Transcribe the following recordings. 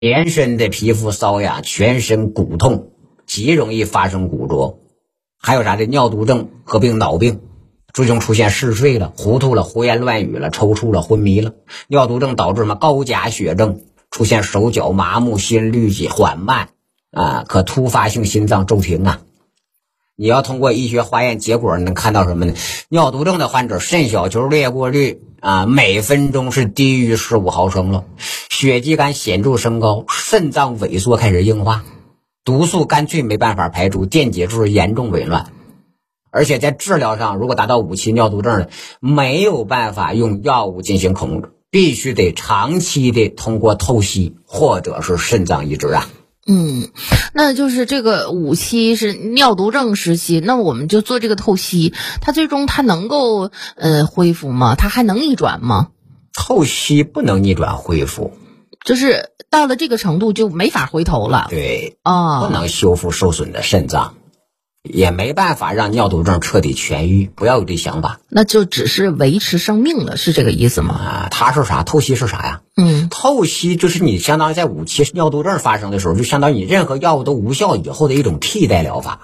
全身的皮肤瘙痒，全身骨痛，极容易发生骨折。还有啥的尿毒症合并脑病，最终出现嗜睡了、糊涂了、胡言乱语了、抽搐了、昏迷了。尿毒症导致什么高钾血症，出现手脚麻木、心律缓慢可突发性心脏骤停啊。你要通过医学化验结果能看到什么呢？尿毒症的患者肾小球裂过率每分钟是低于15毫升了，血肌酐显著升高，肾脏萎缩开始硬化，毒素干脆没办法排出，电解质严重紊乱。而且在治疗上，如果达到5期尿毒症了，没有办法用药物进行控制，必须得长期的通过透析或者是肾脏移植啊。 那就是这个5期是尿毒症时期，那我们就做这个透析，它最终它能够恢复吗？它还能逆转吗？ 透析不能逆转恢复， 就是到了这个程度就没法回头了。 对不能修复受损的肾脏，也没办法让尿毒症彻底痊愈，不要有这想法。 那就只是维持生命了，是这个意思吗？ 它是啥？透析是啥呀？透析就是你相当于在5期尿毒症发生的时候，就相当于你任何药物都无效以后的一种替代疗法。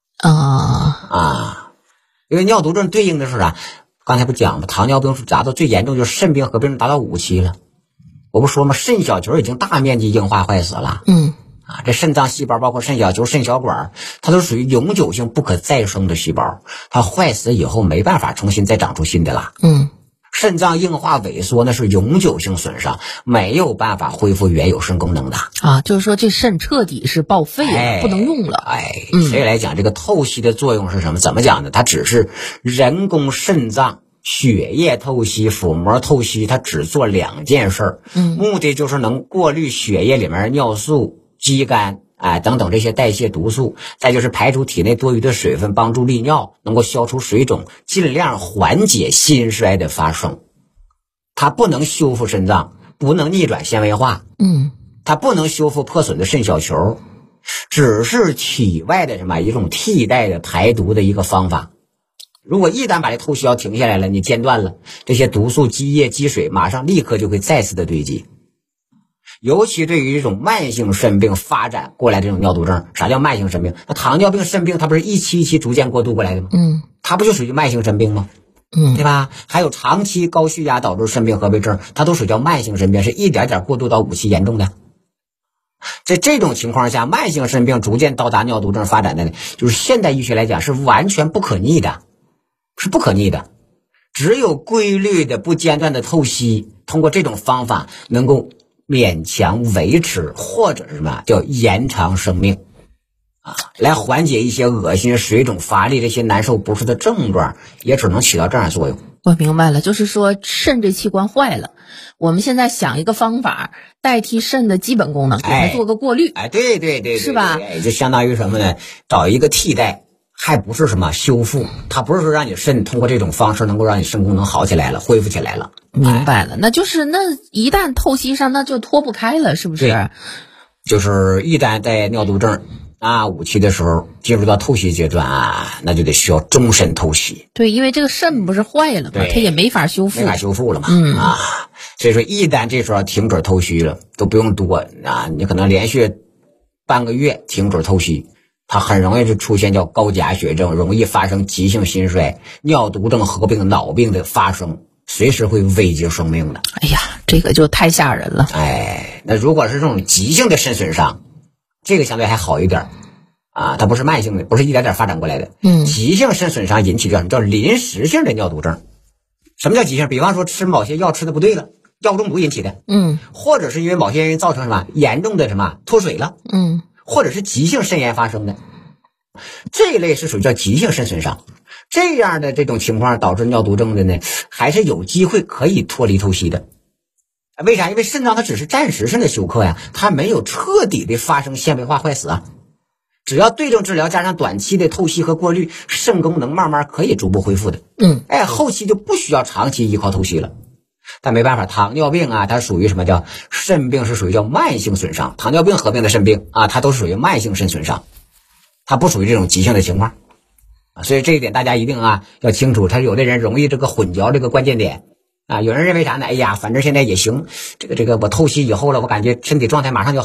因为尿毒症对应的是啥？刚才不讲吗？糖尿病是达到最严重，就是肾病合并达到5期了。我不说吗？肾小球已经大面积硬化坏死了。这肾脏细胞包括肾小球、肾小管，它都属于永久性不可再生的细胞，它坏死以后没办法重新再长出新的了。肾脏硬化萎缩那是永久性损伤，没有办法恢复原有肾功能的就是说这肾彻底是报废了，不能用了。 所以来讲这个透析的作用是什么？怎么讲呢？它只是人工肾脏血液透析、腹膜透析，它只做2件事目的就是能过滤血液里面尿素、肌酐等等这些代谢毒素，再就是排出体内多余的水分，帮助利尿，能够消除水肿，尽量缓解心衰的发生。它不能修复肾脏，不能逆转纤维化，它不能修复破损的肾小球，只是体外的一种替代的排毒的一个方法。如果一旦把这透析药停下来了，你间断了，这些毒素积液积水马上立刻就会再次的堆积。尤其对于这种慢性肾病发展过来这种尿毒症，啥叫慢性肾病？那糖尿病肾病它不是一期一期逐渐过渡过来的吗？它不就属于慢性肾病吗？对吧？还有长期高血压导致肾病合并症，它都属于叫慢性肾病，是一点点过渡到5期严重的。在这种情况下，慢性肾病逐渐到达尿毒症发展的，就是现代医学来讲是完全不可逆的，是不可逆的。只有规律的不间断的透析，通过这种方法能够勉强维持或者是什么叫延长生命来缓解一些恶心、水肿、乏力这些难受不适的症状，也只能起到这样的作用。 我明白了，就是说肾这器官坏了，我们现在想一个方法代替肾的基本功能，给它做个过滤。 对， 是吧？ 就相当于什么呢？找一个替代，还不是什么修复，它不是说让你肾通过这种方式能够让你肾功能好起来了、恢复起来了。 明白了，那就是那一旦透析上，那就脱不开了，是不是？ 就是一旦在尿毒症5期的时候进入到透析阶段那就得需要终身透析。 对，因为这个肾不是坏了吗？它也没法修复了嘛。所以说一旦这时候停止透析了，都不用多你可能连续半个月停止透析，它很容易就出现叫高钾血症，容易发生急性心衰、尿毒症合并脑病的发生，随时会危及生命的。 哎呀，这个就太吓人了。 那如果是这种急性的肾损伤，这个相对还好一点它不是慢性的，不是一点点发展过来的。急性肾损伤引起叫临时性的尿毒症。什么叫急性？比方说吃某些药吃的不对了，药物中毒引起的。或者是因为某些原因造成什么严重的脱水了。或者是急性肾炎发生的，这一类是属于叫急性肾损伤。这样的这种情况导致尿毒症的呢，还是有机会可以脱离透析的。为啥？因为肾脏它只是暂时性的休克呀，它没有彻底的发生纤维化坏死只要对症治疗加上短期的透析和过滤，肾功能慢慢可以逐步恢复的。后期就不需要长期依靠透析了。但没办法，糖尿病它属于什么叫肾病，是属于叫慢性损伤。糖尿病合并的肾病它都是属于慢性肾损伤，它不属于这种急性的情况所以这一点大家一定要清楚，它有的人容易这个混淆这个关键点啊。有人认为啥呢？哎呀，反正现在也行，这个我透析以后了，我感觉身体状态马上就